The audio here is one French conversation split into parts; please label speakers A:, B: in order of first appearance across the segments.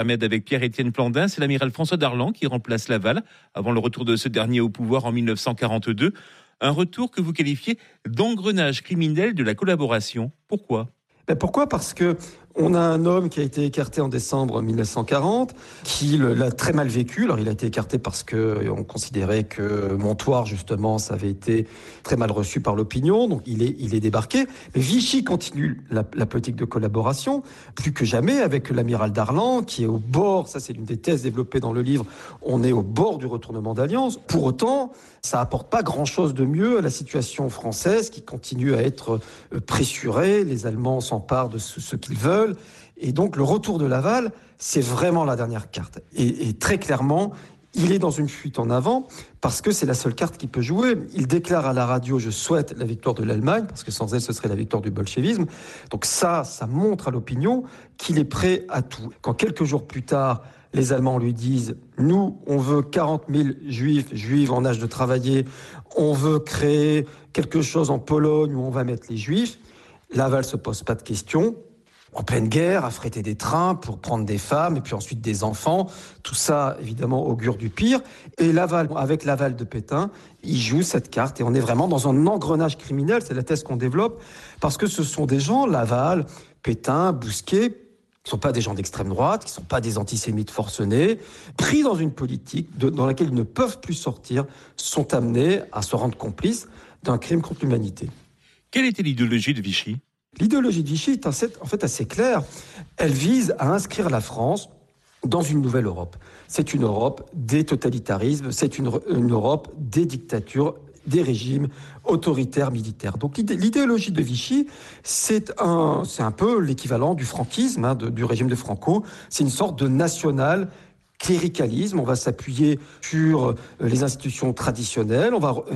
A: Ahmed avec Pierre-Étienne Plandin, c'est l'amiral François Darlan qui remplace Laval avant le retour de ce dernier au pouvoir en 1942. Un retour que vous qualifiez d'engrenage criminel de la collaboration. Pourquoi ?
B: Pourquoi ? Parce que on a un homme qui a été écarté en décembre 1940, qui l'a très mal vécu. Alors il a été écarté parce qu'on considérait que Montoire, justement, ça avait été très mal reçu par l'opinion. Donc il est débarqué. Mais Vichy continue la politique de collaboration, plus que jamais, avec l'amiral Darlan, qui est au bord, ça c'est l'une des thèses développées dans le livre, on est au bord du retournement d'alliance. Pour autant, ça apporte pas grand-chose de mieux à la situation française, qui continue à être pressurée. Les Allemands s'emparent de ce qu'ils veulent. Et donc, le retour de Laval, c'est vraiment la dernière carte. Et très clairement, il est dans une fuite en avant parce que c'est la seule carte qu'il peut jouer. Il déclare à la radio « Je souhaite la victoire de l'Allemagne » parce que sans elle, ce serait la victoire du bolchevisme. Donc ça montre à l'opinion qu'il est prêt à tout. Quand quelques jours plus tard, les Allemands lui disent « Nous, on veut 40 000 juifs en âge de travailler. On veut créer quelque chose en Pologne où on va mettre les juifs. » Laval se pose pas de questions. En pleine guerre, affréter des trains pour prendre des femmes et puis ensuite des enfants. Tout ça, évidemment, augure du pire. Et Laval, avec l'aval de Pétain, il joue cette carte et on est vraiment dans un engrenage criminel. C'est la thèse qu'on développe parce que ce sont des gens, Laval, Pétain, Bousquet, qui ne sont pas des gens d'extrême droite, qui ne sont pas des antisémites forcenés, pris dans une politique dans laquelle ils ne peuvent plus sortir, sont amenés à se rendre complices d'un crime contre l'humanité.
A: Quelle était l'idéologie de Vichy ?
B: L'idéologie de Vichy est en fait assez claire. Elle vise à inscrire la France dans une nouvelle Europe. C'est une Europe des totalitarismes, c'est une Europe des dictatures, des régimes autoritaires militaires. Donc l'idéologie de Vichy, c'est un peu l'équivalent du franquisme, du régime de Franco. C'est une sorte de national cléricalisme, on va s'appuyer sur les institutions traditionnelles, on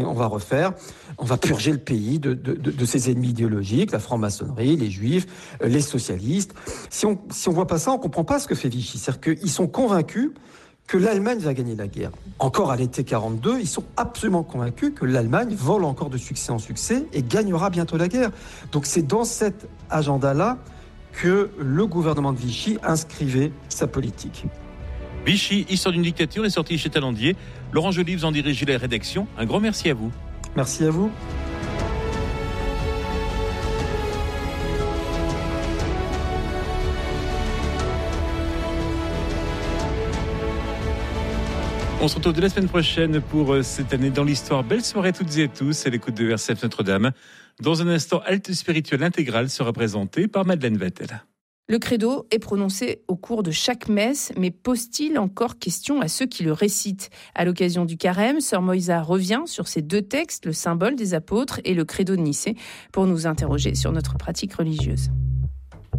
B: va purger le pays de ses ennemis idéologiques, la franc-maçonnerie, les juifs, les socialistes. Si on voit pas ça, on comprend pas ce que fait Vichy. C'est-à-dire qu'ils sont convaincus que l'Allemagne va gagner la guerre. Encore à l'été 42, ils sont absolument convaincus que l'Allemagne vole encore de succès en succès et gagnera bientôt la guerre. Donc c'est dans cet agenda-là que le gouvernement de Vichy inscrivait sa politique.
A: Vichy, Histoire d'une dictature, est sorti chez Talandier. Laurent Joly, vous en dirigez la rédaction. Un grand merci à vous.
B: Merci à vous.
A: On se retrouve dès la semaine prochaine pour cette année dans l'histoire. Belle soirée à toutes et à tous à l'écoute de RCF Notre-Dame. Dans un instant, Halte spirituelle intégrale sera présentée par Madeleine Vettel.
C: Le credo est prononcé au cours de chaque messe, mais pose-t-il encore question à ceux qui le récitent ? À l'occasion du carême, Sœur Moïsa revient sur ces deux textes, le symbole des apôtres et le credo de Nicée, pour nous interroger sur notre pratique religieuse.